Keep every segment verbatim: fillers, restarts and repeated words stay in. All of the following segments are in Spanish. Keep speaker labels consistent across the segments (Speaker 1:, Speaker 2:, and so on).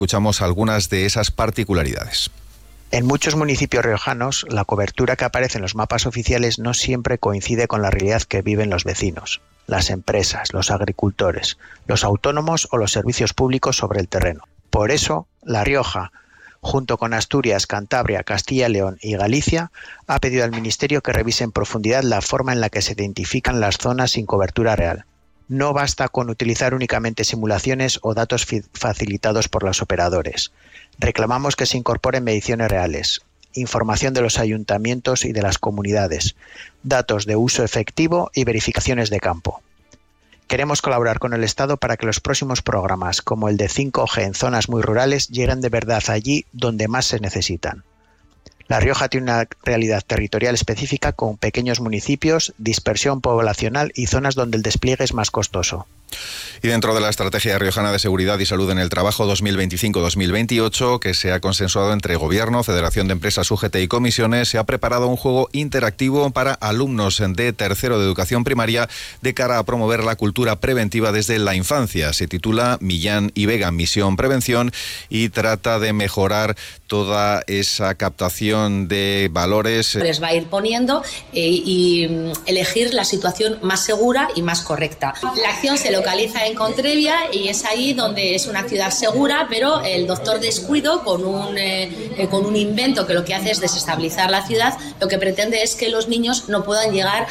Speaker 1: Escuchamos algunas de esas particularidades.
Speaker 2: En muchos municipios riojanos, la cobertura que aparece en los mapas oficiales no siempre coincide con la realidad que viven los vecinos, las empresas, los agricultores, los autónomos o los servicios públicos sobre el terreno. Por eso, La Rioja, junto con Asturias, Cantabria, Castilla y León y Galicia, ha pedido al Ministerio que revise en profundidad la forma en la que se identifican las zonas sin cobertura real. No basta con utilizar únicamente simulaciones o datos facilitados por los operadores. Reclamamos que se incorporen mediciones reales, información de los ayuntamientos y de las comunidades, datos de uso efectivo y verificaciones de campo. Queremos colaborar con el Estado para que los próximos programas, como el de cinco G en zonas muy rurales, lleguen de verdad allí donde más se necesitan. La Rioja tiene una realidad territorial específica con pequeños municipios, dispersión poblacional y zonas donde el despliegue es más costoso.
Speaker 1: Y dentro de la Estrategia Riojana de Seguridad y Salud en el Trabajo dos mil veinticinco dos mil veintiocho, que se ha consensuado entre Gobierno, Federación de Empresas U G T y comisiones, se ha preparado un juego interactivo para alumnos de tercero de educación primaria de cara a promover la cultura preventiva desde la infancia. Se titula Millán y Vega, Misión Prevención, y trata de mejorar toda esa captación de valores.
Speaker 3: Les va a ir poniendo eh, y elegir la situación más segura y más correcta. La acción se localiza en Contrevia y es ahí donde es una ciudad segura, pero el doctor Descuido, con un, eh, con un invento que lo que hace es desestabilizar la ciudad, lo que pretende es que los niños no puedan llegar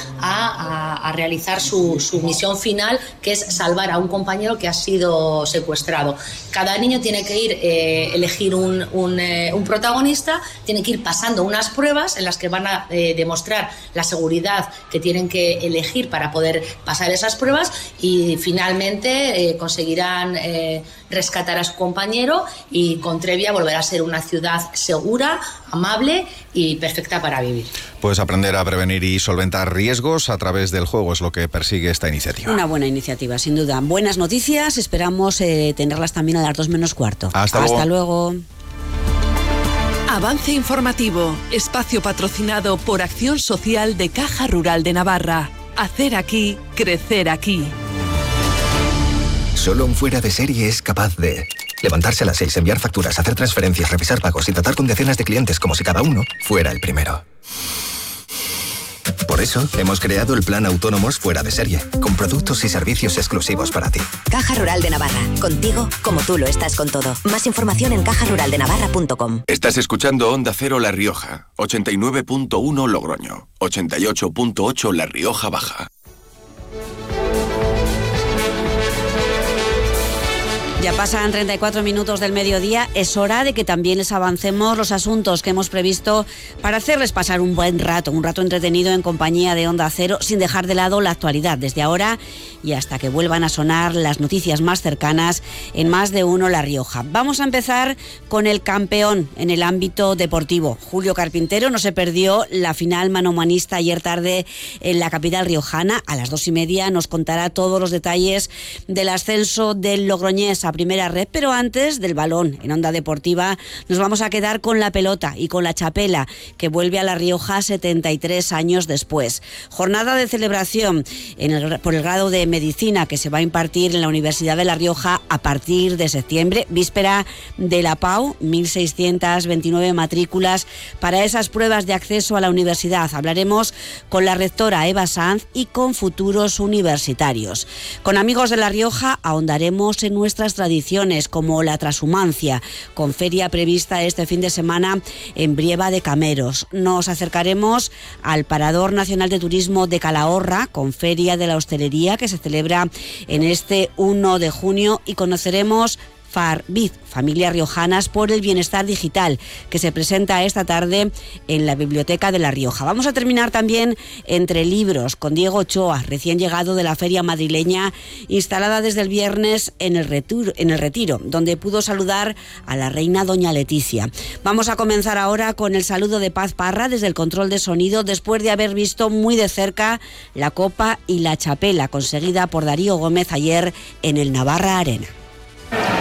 Speaker 3: a, a, a realizar su, su misión final, que es salvar a un compañero que ha sido secuestrado. Cada niño tiene que ir, eh, elegir un, un, eh, un protagonista, tiene que ir pasando unas pruebas en las que van a eh, demostrar la seguridad que tienen que elegir para poder pasar esas pruebas, y finalmente eh, conseguirán eh, rescatar a su compañero, y Contrevia volverá a ser una ciudad segura, amable y perfecta para vivir.
Speaker 1: Pues aprender a prevenir y solventar riesgos a través del juego es lo que persigue esta iniciativa.
Speaker 4: Una buena iniciativa, sin duda. Buenas noticias, esperamos eh, tenerlas también a las dos menos cuarto.
Speaker 1: Hasta,
Speaker 4: Hasta luego.
Speaker 1: luego.
Speaker 5: Avance informativo, espacio patrocinado por Acción Social de Caja Rural de Navarra. Hacer aquí, crecer aquí.
Speaker 6: Solo un fuera de serie es capaz de levantarse a las seis, enviar facturas, hacer transferencias, revisar pagos y tratar con decenas de clientes como si cada uno fuera el primero. Por eso, hemos creado el Plan Autónomos Fuera de Serie, con productos y servicios exclusivos para ti.
Speaker 7: Caja Rural de Navarra, contigo como tú lo estás con todo. Más información en caja rural de navarra punto com.
Speaker 8: Estás escuchando Onda Cero La Rioja, ochenta y nueve punto uno Logroño, ochenta y ocho punto ocho La Rioja Baja.
Speaker 4: Ya pasan treinta y cuatro minutos del mediodía, es hora de que también les avancemos los asuntos que hemos previsto para hacerles pasar un buen rato, un rato entretenido en compañía de Onda Cero, sin dejar de lado la actualidad desde ahora y hasta que vuelvan a sonar las noticias más cercanas en Más de Uno La Rioja. Vamos a empezar con el campeón en el ámbito deportivo. Julio Carpintero no se perdió la final manomanista ayer tarde en la capital riojana. A las dos y media nos contará todos los detalles del ascenso del Logroñés a primera red, pero antes del balón en Onda Deportiva nos vamos a quedar con la pelota y con la chapela, que vuelve a La Rioja setenta y tres años después. Jornada de celebración en el, por el grado de Medicina que se va a impartir en la Universidad de La Rioja a partir de septiembre, víspera de la P A U, mil seiscientas veintinueve matrículas para esas pruebas de acceso a la universidad. Hablaremos con la rectora Eva Sanz y con futuros universitarios. Con Amigos de La Rioja ahondaremos en nuestras tradiciones como la trashumancia, con feria prevista este fin de semana en Brieva de Cameros. Nos acercaremos al Parador Nacional de Turismo de Calahorra, con feria de la hostelería que se celebra en este uno de junio, y conoceremos Farbiz, Familias Riojanas por el Bienestar Digital, que se presenta esta tarde en la Biblioteca de La Rioja. Vamos a terminar también entre libros con Diego Ochoa, recién llegado de la feria madrileña, instalada desde el viernes en el, retiro, en el Retiro, donde pudo saludar a la reina doña Leticia. Vamos a comenzar ahora con el saludo de Paz Parra desde el control de sonido, después de haber visto muy de cerca la copa y la chapela conseguida por Darío Gómez ayer en el Navarra Arena.